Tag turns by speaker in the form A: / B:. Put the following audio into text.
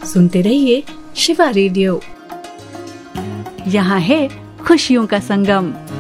A: सुनते रहिए शिवा रेडियो। यहाँ है खुशियों का संगम।